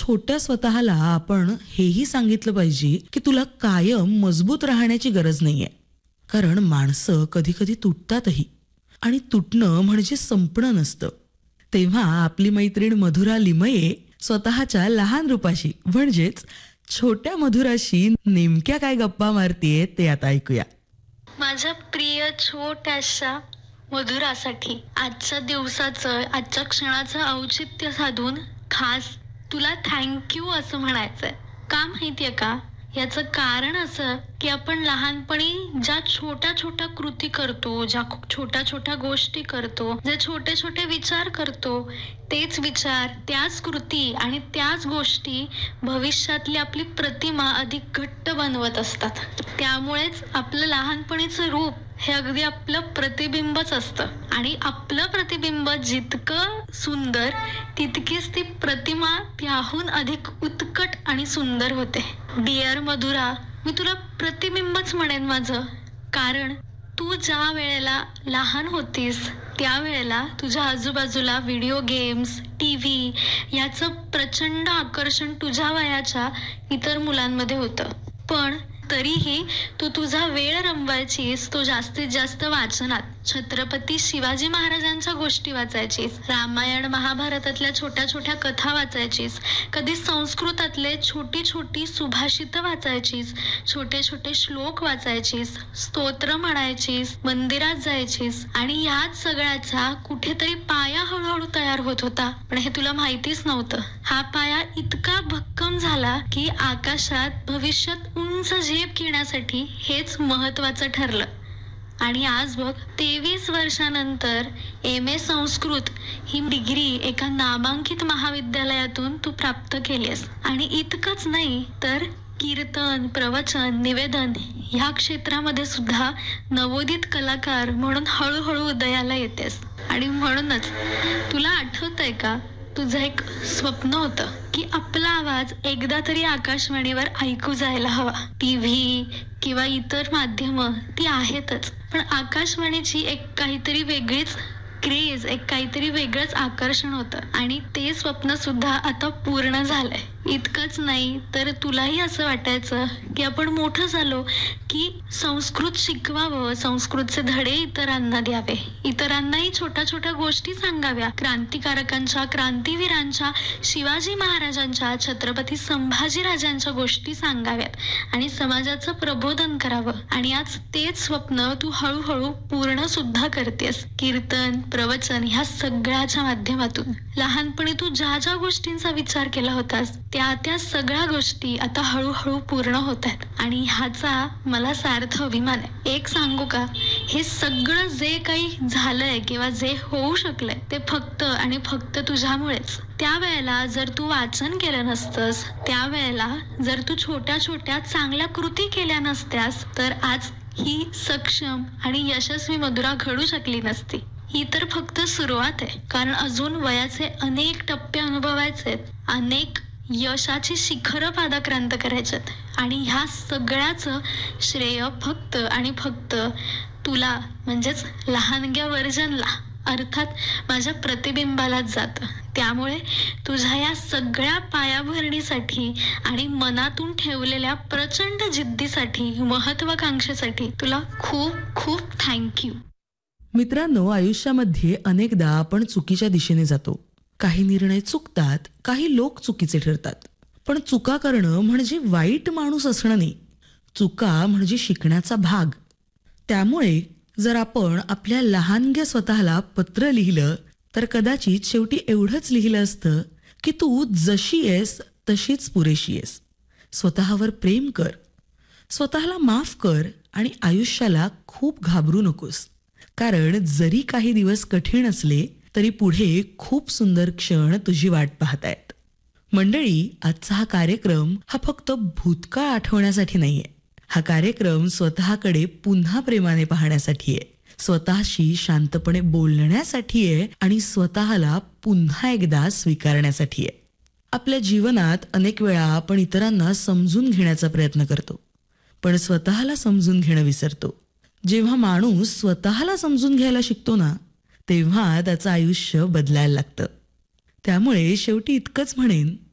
छोट्या स्वतःला आपण हेही सांगितलं पाहिजे की तुला कायम मजबूत राहण्याची गरज नाहीये. कारण माणसं कधी कधी तुटतातही, आणि तुटणं म्हणजे संपणं नसतं. तेव्हा आपली मैत्रीण मधुरा लिमये स्वतःच्या लहान रूपाशी म्हणजेच छोट्या मधुराशी नेमक्या काय गप्पा मारतीये ते आता ऐकूया. माझ्या प्रिय छोट्याशा मधुरासाठी आजच्या दिवसाचं, आजच्या क्षणाचं औचित्य साधून खास तुला थँक्यू असं म्हणायचंय. का माहितीये का? याचं कारण असं की आपण लहानपणी ज्या छोट्या छोट्या कृती करतो, ज्या छोट्या छोट्या गोष्टी करतो, जे छोटे छोटे विचार करतो, तेच विचार, त्याच कृती आणि त्याच गोष्टी भविष्यातली आपली प्रतिमा अधिक घट्ट बनवत असतात. त्यामुळेच आपलं लहानपणीचं रूप हे अगदी आपलं प्रतिबिंबच असतं. आणि आपलं प्रतिबिंब जितकं सुंदर तितकीच ती प्रतिमा त्याहून अधिक उत्कट आणि सुंदर होते. डिअर मधुरा, मी तुला प्रतिबिंबच म्हणेन माझं. कारण तू ज्या वेळेला लहान होतीस त्यावेळेला तुझ्या आजूबाजूला व्हिडिओ गेम्स, टीव्ही याचं प्रचंड आकर्षण तुझ्या वयाच्या इतर मुलांमध्ये होतं. पण तरीही तू तुझा वेळ रमवायचीस तो जास्तीत जास्त वाचनात. छत्रपती शिवाजी महाराजांच्या गोष्टी वाचायचीस, रामायण महाभारतातल्या छोट्या छोट्या कथा वाचायचीस, कधी संस्कृतातले छोटी छोटी सुभाषितं वाचायचीस, छोटे छोटे श्लोक वाचायचीस, स्तोत्र म्हणायचीस, मंदिरात जायचीस. आणि ह्याच सगळ्याचा कुठेतरी पाया हळूहळू तयार होत होता. पण हे तुला माहितीच नव्हतं. हा पाया इतका भक्कम झाला की आकाशात भविष्यात उंच झेप घेण्यासाठी हेच महत्वाचं ठरलं. आणि आज बघ, 23 वर्षानंतर MA संस्कृत ही डिग्री एका नामांकित महाविद्यालयातून तू प्राप्त केलीस. आणि इतकंच नाही तर कीर्तन, प्रवचन, निवेदन ह्या क्षेत्रामध्ये सुद्धा नवोदित कलाकार म्हणून हळूहळू उदयाला येतेस. आणि म्हणूनच तुला आठवतंय का, तुझं एक स्वप्न होतं की आपला आवाज एकदा तरी आकाशवाणीवर ऐकू जायला हवा. टीव्ही किंवा इतर माध्यमं ती आहेतच, पण आकाशवाणीची एक काहीतरी वेगळीच क्रेज, एक काहीतरी वेगळंच आकर्षण होतं. आणि ते स्वप्न सुद्धा आता पूर्ण झालंय. इतकंच नाही तर तुलाही असं वाटायचं की आपण मोठं झालो की संस्कृत शिकवावं, संस्कृतचे धडे इतरांना द्यावे, इतरांनाही छोट्या छोट्या गोष्टी सांगाव्या, क्रांतिकारकांच्या, क्रांतीवीरांच्या, शिवाजी महाराजांच्या, छत्रपती संभाजीराजांच्या गोष्टी सांगाव्यात आणि समाजाचं प्रबोधन करावं. आणि आज तेच स्वप्न तू हळूहळू पूर्ण सुद्धा करतेस. कीर्तन, प्रवचन ह्या सगळ्याच्या माध्यमातून लहानपणी तू ज्या ज्या गोष्टींचा विचार केला होतास त्या सगळ्या गोष्टी आता हळूहळू पूर्ण होत आहेत. आणि ह्याचा मला सार्थ अभिमान आहे. एक सांगू का, हे सगळं जे काही झालंय किंवा जे होऊ शकलंय ते फक्त आणि फक्त तुझ्यामुळेच. त्यावेळेला जर तू वाचन केलं नसतंस, त्यावेळेला जर तू छोट्या छोट्या चांगल्या कृती केल्या नसत्यास, तर आज ही सक्षम आणि यशस्वी मधुरा घडू शकली नसती. ही तर फक्त सुरुवात आहे. कारण अजून वयाचे अनेक टप्पे अनुभवायचेत, अनेक यशाची शिखरं पादाक्रांत करायच्यात. आणि ह्या सगळ्याचं श्रेय फक्त आणि फक्त तुला, म्हणजेच लहानग्या वर्जनला, अर्थात माझ्या प्रतिबिंबालाच जातं. त्यामुळे तुझ्या या सगळ्या पायाभरणीसाठी आणि मनातून ठेवलेल्या प्रचंड जिद्दीसाठी, महत्वाकांक्षेसाठी तुला खूप खूप थँक्यू. मित्रांनो, आयुष्यामध्ये अनेकदा आपण चुकीच्या दिशेने जातो. काही निर्णय चुकतात, काही लोक चुकीचे ठरतात. पण चुका करणं म्हणजे वाईट माणूस असणं नाही. चुका म्हणजे शिकण्याचा भाग. त्यामुळे जर आपण आपल्या लहानग्या स्वतःला पत्र लिहिलं तर कदाचित शेवटी एवढंच लिहिलं असतं की तू जशी आहेस तशीच पुरेशी आहेस. स्वतःवर प्रेम कर, स्वतःला माफ कर आणि आयुष्याला खूप घाबरू नकोस. कारण जरी काही दिवस कठीण असले तरी पुढे खूप सुंदर क्षण तुझी वाट पाहतायत. मंडळी, आजचा हा कार्यक्रम हा फक्त भूतकाळ आठवण्यासाठी नाहीये. हा कार्यक्रम स्वतःकडे पुन्हा प्रेमाने पाहण्यासाठी आहे, स्वतःशी शांतपणे बोलण्यासाठी आहे आणि स्वतःला पुन्हा एकदा स्वीकारण्यासाठी आहे. आपल्या जीवनात अनेक वेळा आपण इतरांना समजून घेण्याचा प्रयत्न करतो, पण स्वतःला समजून घेणं विसरतो. जेव्हा माणूस स्वतःला समजून घ्यायला शिकतो ना, तेव्हा त्याचं आयुष्य बदलायला लागतं. त्यामुळे शेवटी इतकंच म्हणेन